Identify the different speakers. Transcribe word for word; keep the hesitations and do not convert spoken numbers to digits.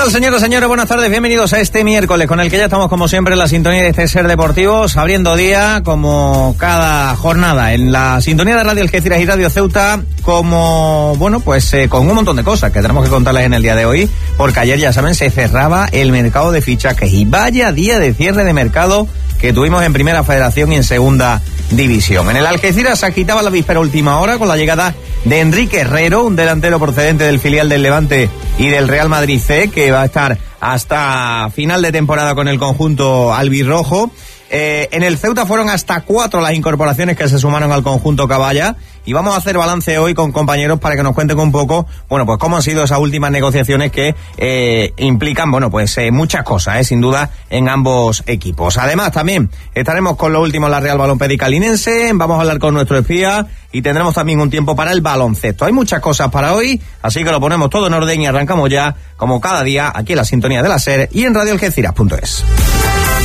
Speaker 1: tal, señoras y señores? Buenas tardes, bienvenidos a este miércoles con el que ya estamos como siempre en la sintonía de este Ser Deportivos, abriendo día como cada jornada en la sintonía de Radio Algeciras y Radio Ceuta, como, bueno, pues eh, con un montón de cosas que tenemos que contarles en el día de hoy, porque ayer, ya saben, se cerraba el mercado de fichajes y vaya día de cierre de mercado que tuvimos en Primera Federación y en Segunda División. En el Algeciras se agitaba la víspera última hora con la llegada de Enrique Herrero, un delantero procedente del filial del Levante y del Real Madrid C, que va a estar hasta final de temporada con el conjunto albirrojo. Eh, en el Ceuta fueron hasta cuatro las incorporaciones que se sumaron al conjunto Caballa, y vamos a hacer balance hoy con compañeros para que nos cuenten un poco, bueno, pues cómo han sido esas últimas negociaciones que eh, implican, bueno, pues eh, muchas cosas, eh, sin duda, en ambos equipos. Además, también estaremos con lo último en la Real Balompédica Linense, vamos a hablar con nuestro espía y tendremos también un tiempo para el baloncesto. Hay muchas cosas para hoy, así que lo ponemos todo en orden y arrancamos ya, como cada día, aquí en la sintonía de la SER y en radio algeciras punto es.